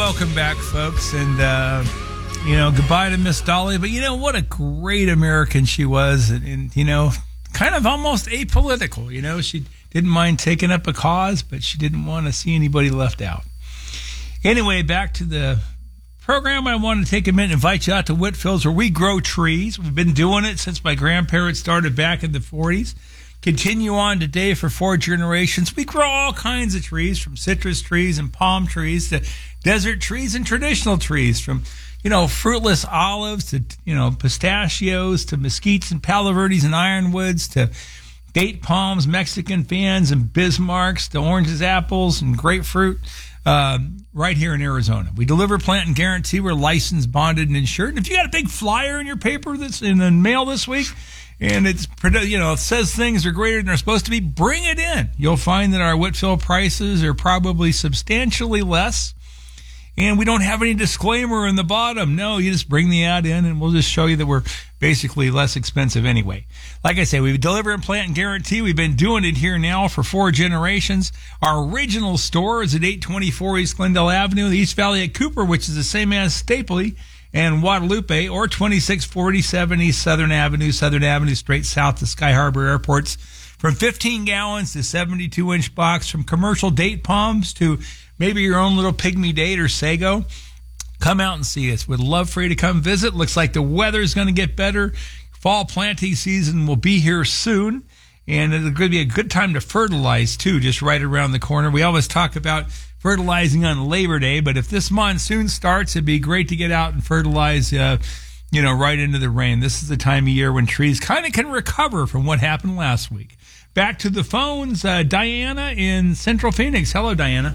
welcome back, folks. And, goodbye to Miss Dolly. But, what a great American she was. And kind of almost apolitical. She didn't mind taking up a cause, but she didn't want to see anybody left out. Anyway, back to the program. I want to take a minute and invite you out to Whitfield's, where we grow trees. We've been doing it since my grandparents started back in the 40s. Continue on today for 4 generations. We grow all kinds of trees, from citrus trees and palm trees to desert trees and traditional trees, from, fruitless olives to, pistachios to mesquites and palo verdes and ironwoods to date palms, Mexican fans and Bismarcks to oranges, apples, and grapefruit, right here in Arizona. We deliver, plant, and guarantee. We're licensed, bonded, and insured. And if you got a big flyer in your paper that's in the mail this week, and it says things are greater than they're supposed to be, bring it in. You'll find that our Whitfield prices are probably substantially less, and we don't have any disclaimer in the bottom. No, you just bring the ad in, and we'll just show you that we're basically less expensive anyway. Like I say, we deliver and plant and guarantee. We've been doing it here now for 4 generations. Our original store is at 824 East Glendale Avenue, the East Valley at Cooper, which is the same as Stapley and Guadalupe, or 2647 East Southern Avenue straight south to Sky Harbor Airports. From 15 gallons to 72-inch box, from commercial date palms to maybe your own little pygmy date or sago. Come out and see us. We'd love for you to come visit. Looks like the weather's going to get better. Fall planting season will be here soon, and it's going to be a good time to fertilize, too, just right around the corner. We always talk about fertilizing on Labor Day, but if this monsoon starts, it'd be great to get out and fertilize, right into the rain. This is the time of year when trees kind of can recover from what happened last week. Back to the phones, Diana in Central Phoenix. Hello, Diana.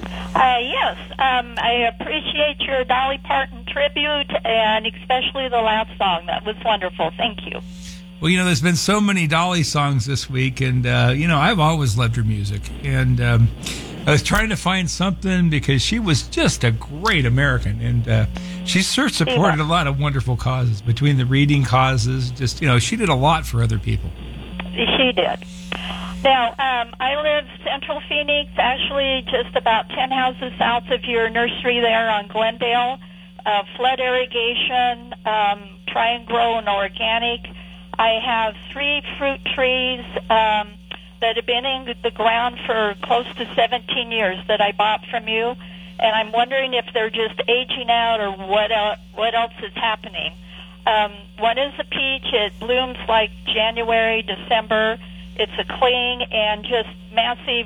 Yes, I appreciate your Dolly Parton tribute, and especially the last song. That was wonderful. Thank you. Well, there's been so many Dolly songs this week, and, I've always loved her music. And I was trying to find something because she was just a great American, and she supported a lot of wonderful causes, between the reading causes. Just, she did a lot for other people. She did. Now, I live Central Phoenix, actually just about 10 houses south of your nursery there on Glendale. Flood irrigation, try and grow an organic. I have 3 fruit trees that have been in the ground for close to 17 years that I bought from you, and I'm wondering if they're just aging out or what else is happening. One is a peach. It blooms like January, December. It's a cling and just massive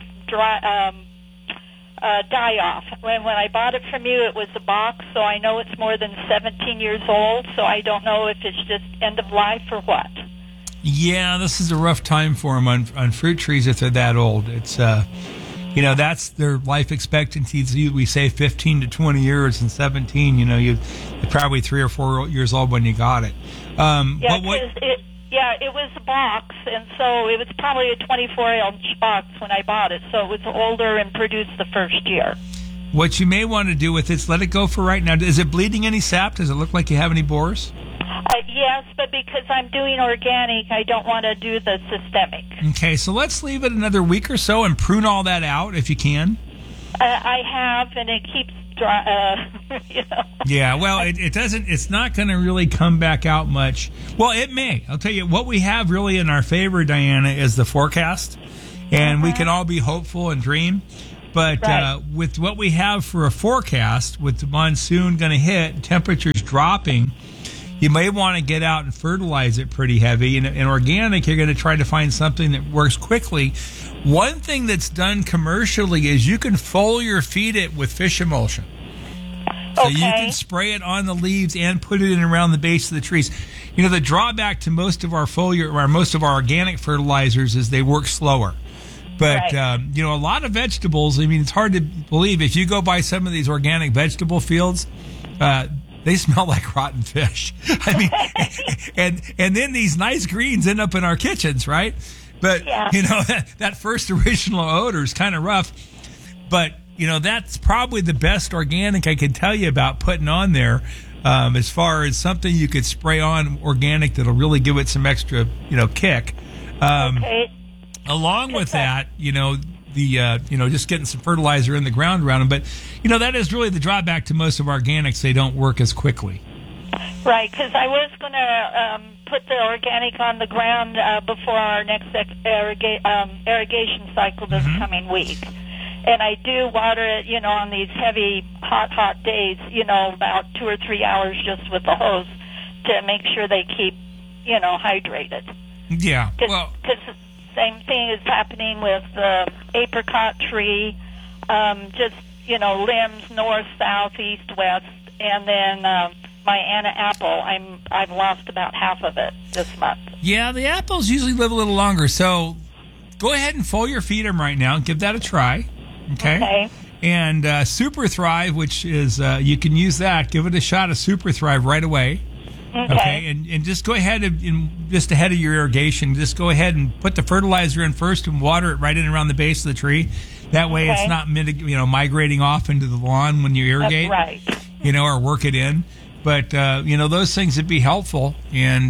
die-off. When I bought it from you, it was a box, so I know it's more than 17 years old, so I don't know if it's just end of life or what. Yeah, this is a rough time for them on fruit trees if they're that old. It's, that's their life expectancy. We say 15 to 20 years, and 17, you're probably 3 or 4 years old when you got it. It was a box, and so it was probably a 24-inch box when I bought it, so it was older and produced the first year. What you may want to do with it is let it go for right now. Is it bleeding any sap? Does it look like you have any borers? Yes, but because I'm doing organic, I don't want to do the systemic. Okay, so let's leave it another week or so and prune all that out if you can. I have, and it keeps dry. Yeah, well, it doesn't. It's not going to really come back out much. Well, it may. I'll tell you what we have really in our favor, Diana, is the forecast, and we can all be hopeful and dream. But with what we have for a forecast, with the monsoon going to hit, temperatures dropping, you may want to get out and fertilize it pretty heavy. And in organic, you're going to try to find something that works quickly. One thing that's done commercially is you can foliar feed it with fish emulsion. So you can spray it on the leaves and put it in around the base of the trees. The drawback to most of our most of our organic fertilizers is they work slower. But, a lot of vegetables, it's hard to believe. If you go by some of these organic vegetable fields, they smell like rotten fish. And then these nice greens end up in our kitchens, right? But, that first original odor is kind of rough. But, that's probably the best organic I can tell you about putting on there, as far as something you could spray on organic that'll really give it some extra, kick. Along with that, just getting some fertilizer in the ground around them. But, that is really the drawback to most of organics. They don't work as quickly. Right, because I was going to put the organic on the ground before our next irrigation cycle this coming week. And I do water it, on these heavy, hot days, about 2 or 3 hours just with the hose to make sure they keep, hydrated. Yeah. Because the same thing is happening with the apricot tree, just, limbs north, south, east, west, and then my Anna apple, I've lost about half of it this month. Yeah, the apples usually live a little longer, so go ahead and foliar feed them right now. Give that a try. Okay. And Super Thrive, which is you can use that. Give it a shot of Super Thrive right away. Okay. And just go ahead and just ahead of your irrigation, just go ahead and put the fertilizer in first and water it right in around the base of the tree. That way, it's not migrating off into the lawn when you irrigate. That's right. Or work it in. But, those things would be helpful. And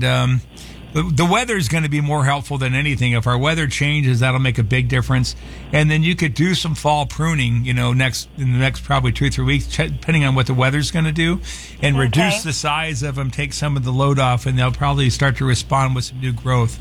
the weather is going to be more helpful than anything. If our weather changes, that'll make a big difference. And then you could do some fall pruning, in the next probably 2 or 3 weeks, depending on what the weather's going to do, and reduce the size of them, take some of the load off, and they'll probably start to respond with some new growth.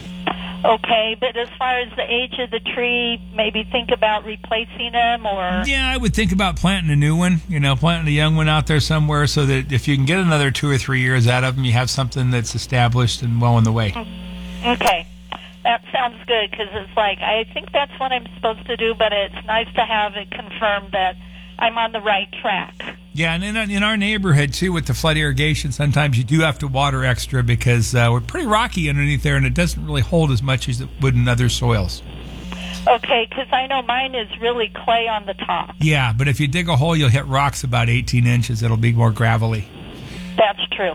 Okay, but as far as the age of the tree, maybe think about replacing them, or... Yeah, I would think about planting a new one, planting a young one out there somewhere so that if you can get another 2 or 3 years out of them, you have something that's established and well in the way. Okay, that sounds good, because it's like, I think that's what I'm supposed to do, but it's nice to have it confirmed that I'm on the right track. Yeah, and in our neighborhood, too, with the flood irrigation, sometimes you do have to water extra because we're pretty rocky underneath there, and it doesn't really hold as much as it would in other soils. Okay, because I know mine is really clay on the top. Yeah, but if you dig a hole, you'll hit rocks about 18 inches. It'll be more gravelly. That's true.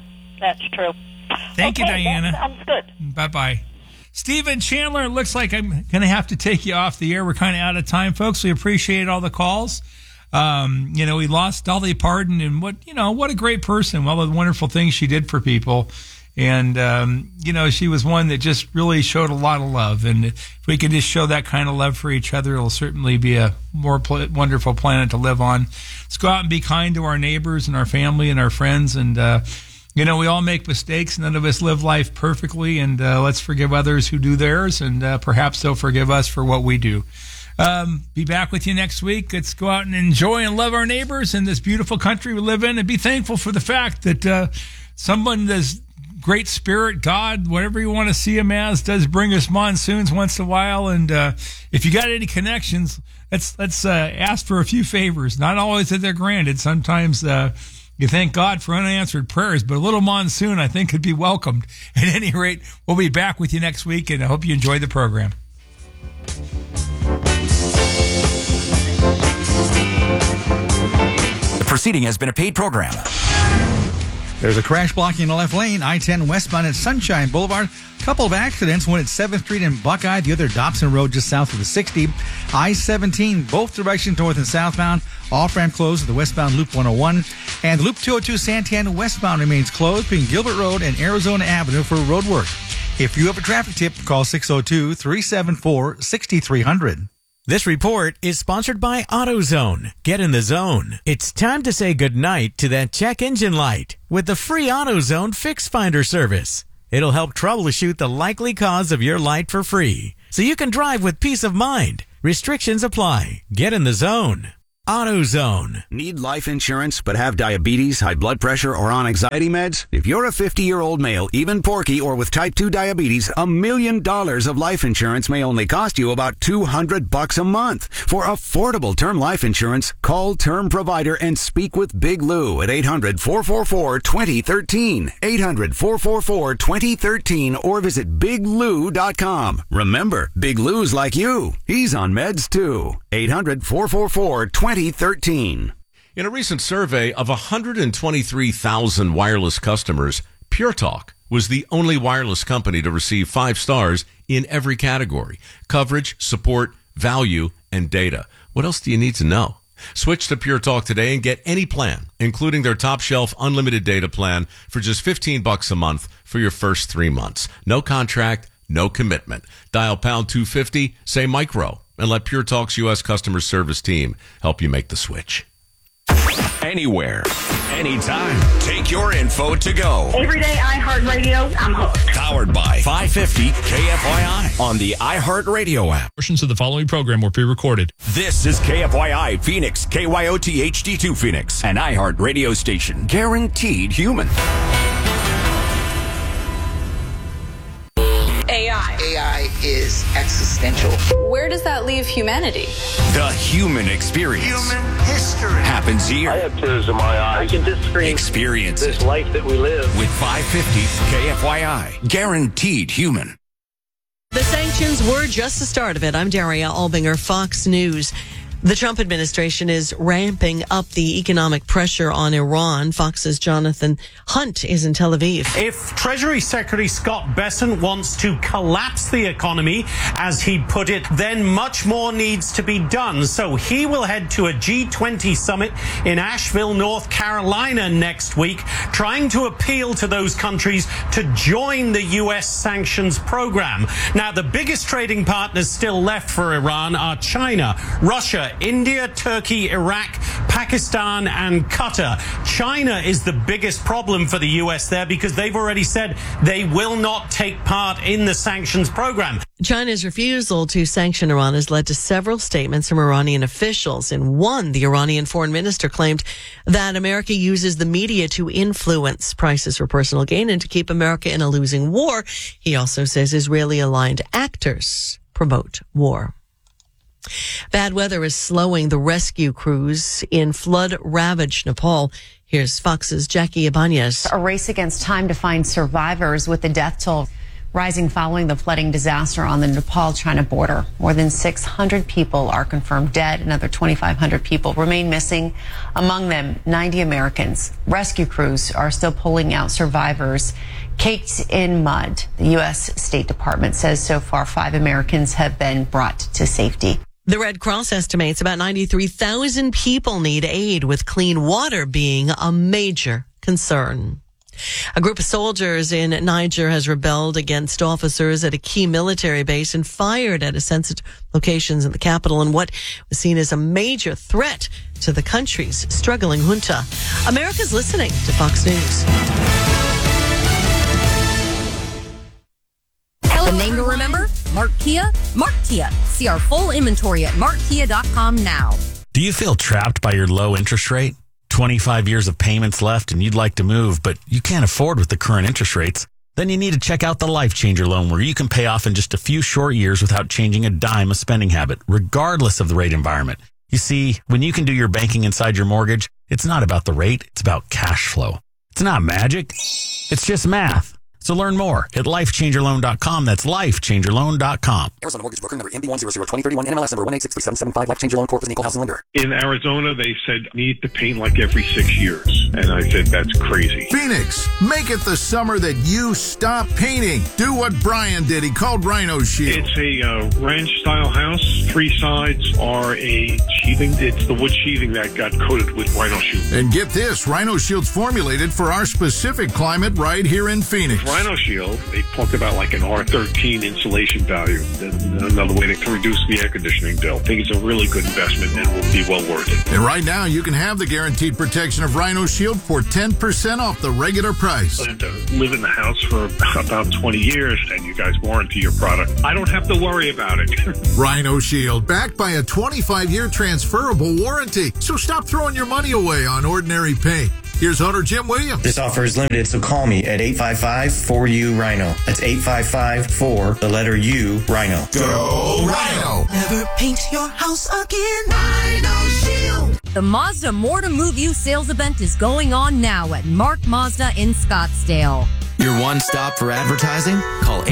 Thank you, Diana. That sounds good. Bye-bye. Stephen Chandler, it looks like I'm going to have to take you off the air. We're kind of out of time, folks. We appreciate all the calls. We lost Dolly Parton, and what a great person. All the wonderful things she did for people. And, she was one that just really showed a lot of love. And if we can just show that kind of love for each other, it'll certainly be a more wonderful planet to live on. Let's go out and be kind to our neighbors and our family and our friends. And, we all make mistakes. None of us live life perfectly. And let's forgive others who do theirs. And perhaps they'll forgive us for what we do. Be back with you next week. Let's go out and enjoy and love our neighbors in this beautiful country we live in, and be thankful for the fact that someone that's great spirit, God, whatever you want to see him as, does bring us monsoons once in a while. And if you got any connections, let's ask for a few favors. Not always that they're granted. Sometimes you thank God for unanswered prayers, but a little monsoon, I think, could be welcomed. At any rate, we'll be back with you next week, and I hope you enjoy the program. The proceeding has been a paid program. There's a crash blocking the left lane, I-10 westbound at Sunshine Boulevard. Couple of accidents, one at 7th Street and Buckeye, the other Dobson Road just south of the 60. I-17, both directions north and southbound. Off-ramp closed at the westbound Loop 101. And Loop 202 Santana westbound remains closed between Gilbert Road and Arizona Avenue for road work. If you have a traffic tip, call 602-374-6300. This report is sponsored by AutoZone. Get in the zone. It's time to say goodnight to that check engine light with the free AutoZone Fix Finder service. It'll help troubleshoot the likely cause of your light for free, so you can drive with peace of mind. Restrictions apply. Get in the zone. AutoZone. Need life insurance but have diabetes, high blood pressure, or on anxiety meds? If you're a 50-year-old male, even porky, or with type 2 diabetes, $1 million of life insurance may only cost you about $200 a month. For affordable term life insurance, call Term Provider and speak with Big Lou at 800-444-2013. 800-444-2013 or visit biglou.com. Remember, Big Lou's like you. He's on meds too. 800-444-2013. In a recent survey of 123,000 wireless customers, Pure Talk was the only wireless company to receive 5 stars in every category: coverage, support, value, and data. What else do you need to know? Switch to Pure Talk today and get any plan, including their top shelf unlimited data plan, for just $15 a month for your first 3 months. No contract, no commitment. Dial pound 250, say micro, and let Pure Talk's U.S. customer service team help you make the switch. Anywhere, anytime. Take your info to go. Everyday iHeartRadio, I'm hooked. Powered by 550 KFYI on the iHeartRadio app. Portions of the following program were pre-recorded. This is KFYI Phoenix, KYOT HD2 Phoenix, an iHeart radio station. Guaranteed human. AI is existential. Where does that leave humanity? The human experience. Human history happens here. I have tears in my eyes. I can disagree. Experience this life that we live. With 550 KFYI. Guaranteed human. The sanctions were just the start of it. I'm Daria Albinger, Fox News. The Trump administration is ramping up the economic pressure on Iran. Fox's Jonathan Hunt is in Tel Aviv. If Treasury Secretary Scott Bessent wants to collapse the economy, as he put it, then much more needs to be done. So he will head to a G20 summit in Asheville, North Carolina next week, trying to appeal to those countries to join the U.S. sanctions program. Now, the biggest trading partners still left for Iran are China, Russia, India, Turkey, Iraq, Pakistan, and Qatar. China is the biggest problem for the U.S. there because they've already said they will not take part in the sanctions program. China's refusal to sanction Iran has led to several statements from Iranian officials. In one, the Iranian foreign minister claimed that America uses the media to influence prices for personal gain and to keep America in a losing war. He also says Israeli-aligned actors promote war. Bad weather is slowing the rescue crews in flood-ravaged Nepal. Here's Fox's Jackie Ibanez. A race against time to find survivors, with the death toll rising following the flooding disaster on the Nepal-China border. More than 600 people are confirmed dead. Another 2,500 people remain missing, among them 90 Americans. Rescue crews are still pulling out survivors caked in mud. The U.S. State Department says so far 5 Americans have been brought to safety. The Red Cross estimates about 93,000 people need aid, with clean water being a major concern. A group of soldiers in Niger has rebelled against officers at a key military base and fired at sensitive locations in the capital in what was seen as a major threat to the country's struggling junta. America's listening to Fox News. The name to remember? Mark Kia. Mark Kia. See our full inventory at markkia.com now. Do you feel trapped by your low interest rate? 25 years of payments left and you'd like to move, but you can't afford with the current interest rates? Then you need to check out the Life Changer loan, where you can pay off in just a few short years without changing a dime of spending habit, regardless of the rate environment. You see, when you can do your banking inside your mortgage, it's not about the rate, it's about cash flow. It's not magic, it's just math. So learn more at lifechangerloan.com. That's lifechangerloan.com. Arizona Mortgage Broker number MB1002031, NMLS number 1863775, Life Changer Loan Corp. is an equal housing lender. In Arizona, they said need to paint like every 6 years. And I said, that's crazy. Phoenix, make it the summer that you stop painting. Do what Brian did. He called Rhino Shield. It's a ranch-style house. 3 sides are a sheathing. It's the wood sheathing that got coated with Rhino Shield. And get this, Rhino Shield's formulated for our specific climate right here in Phoenix. Rhino Shield, they talk about like an R13 insulation value, another way to reduce the air conditioning bill. I think it's a really good investment and will be well worth it. And right now, you can have the guaranteed protection of Rhino Shield for 10% off the regular price. I had to live in the house for about 20 years, and you guys warranty your product. I don't have to worry about it. Rhino Shield, backed by a 25-year transferable warranty. So stop throwing your money away on ordinary paint. Here's owner Jim Williams. This offer is limited, so call me at 855-4U-RHINO. That's 855-4, the letter U, Rhino. Go Rhino! Never paint your house again. Rhino Shield. The Mazda More to Move You sales event is going on now at Mark Mazda in Scottsdale. Your one stop for advertising? Call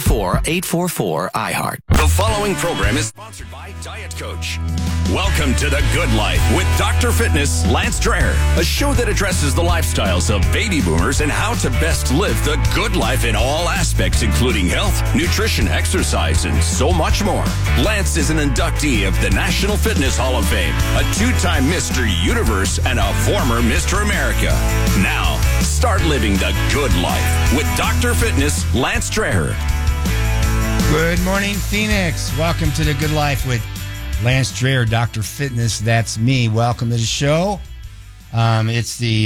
844-844-iHeart. The following program is sponsored by Diet Coach. Welcome to The Good Life with Dr. Fitness Lance Dreher, a show that addresses the lifestyles of baby boomers and how to best live the good life in all aspects, including health, nutrition, exercise, and so much more. Lance is an inductee of the National Fitness Hall of Fame, a 2-time Mr. Universe, and a former Mr. America. Now, start living the good life with Dr. Fitness Lance Dreher. Good morning, Phoenix. Welcome to The Good Life with Lance Dreher, Dr. Fitness, that's me. Welcome to the show. It's the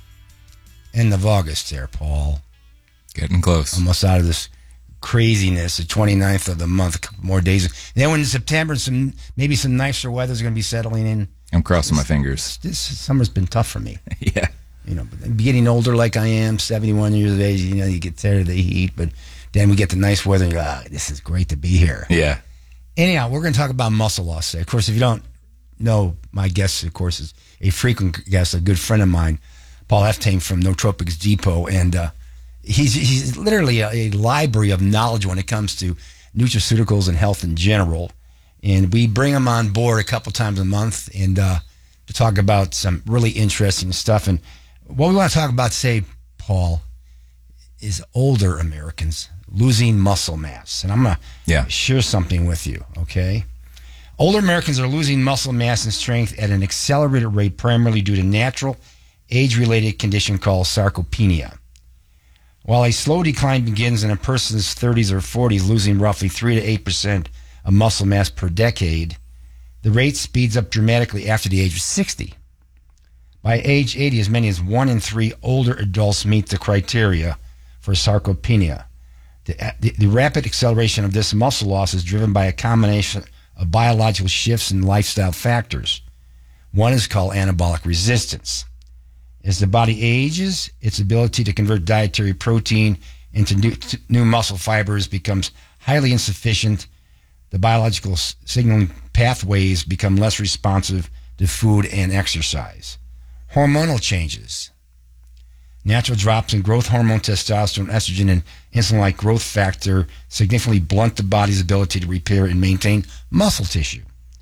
end of August there, Paul. Getting close. Almost out of this craziness, the 29th of the month, a couple more days. Then when in September, maybe some nicer weather is going to be settling in. I'm crossing my fingers. This summer's been tough for me. Yeah. You know, getting older like I am, 71 years of age, you get tired of the heat, but then we get the nice weather and you go, this is great to be here. Yeah. Anyhow, we're going to talk about muscle loss today. Of course, if you don't know, my guest, of course, is a frequent guest, a good friend of mine, Paul Eftame from Nootropics Depot, and he's literally a library of knowledge when it comes to nutraceuticals and health in general. And we bring him on board a couple times a month and to talk about some really interesting stuff. And what we want to talk about today, Paul, is older Americans losing muscle mass. And I'm going to share something with you, okay? Older Americans are losing muscle mass and strength at an accelerated rate primarily due to natural age-related condition called sarcopenia. While a slow decline begins in a person's 30s or 40s, losing roughly 3 to 8% of muscle mass per decade, the rate speeds up dramatically after the age of 60. By age 80, as many as 1 in 3 older adults meet the criteria for sarcopenia. The rapid acceleration of this muscle loss is driven by a combination of biological shifts and lifestyle factors. One is called anabolic resistance. As the body ages, its ability to convert dietary protein into new muscle fibers becomes highly insufficient. The biological signaling pathways become less responsive to food and exercise. Hormonal changes. Natural drops in growth hormone, testosterone, estrogen, and insulin-like growth factor significantly blunt the body's ability to repair and maintain muscle tissue.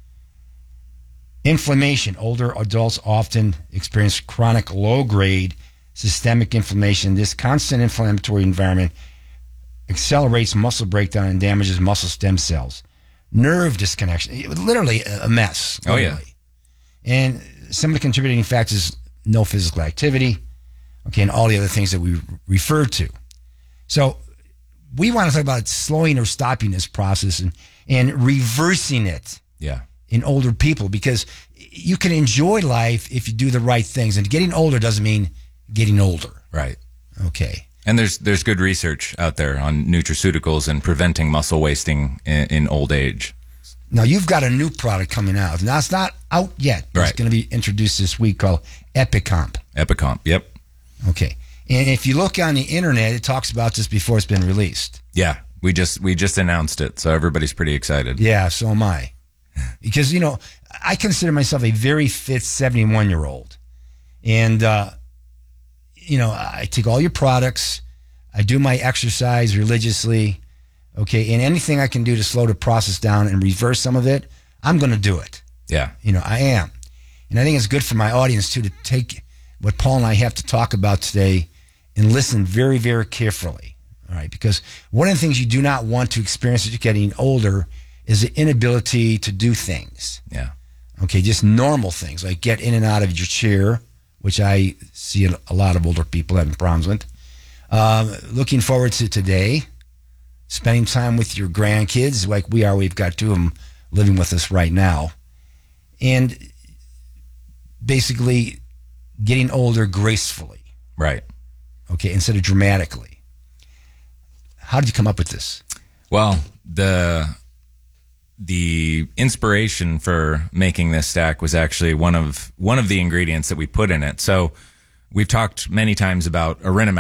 Inflammation. Older adults often experience chronic low-grade systemic inflammation. This constant inflammatory environment accelerates muscle breakdown and damages muscle stem cells. Nerve disconnection. Literally a mess. Literally. Oh, yeah. And some of the contributing factors, no physical activity, okay, and all the other things that we referred to. So we want to talk about slowing or stopping this process and reversing it. Yeah. In older people, because you can enjoy life if you do the right things. And getting older doesn't mean getting older. Right. Okay. And there's good research out there on nutraceuticals and preventing muscle wasting in old age. Now, you've got a new product coming out. Now, it's not out yet. But It's going to be introduced this week called Epicomp. Epicomp, yep. Okay. And if you look on the internet, it talks about this before it's been released. Yeah. We just announced it, so everybody's pretty excited. Yeah, so am I. Because, I consider myself a very fit 71-year-old. And, I take all your products. I do my exercise religiously. Okay. And anything I can do to slow the process down and reverse some of it, I'm going to do it. Yeah. I am. And I think it's good for my audience, too, to take what Paul and I have to talk about today and listen very, very carefully. All right. Because one of the things you do not want to experience as you're getting older is the inability to do things. Yeah. Okay, just normal things like get in and out of your chair, which I see a lot of older people having problems with. Looking forward to today, spending time with your grandkids like we are. We've got 2 of them living with us right now. And basically getting older gracefully. Right. Okay, instead of dramatically. How did you come up with this? Well, the inspiration for making this stack was actually one of the ingredients that we put in it. So we've talked many times about Arena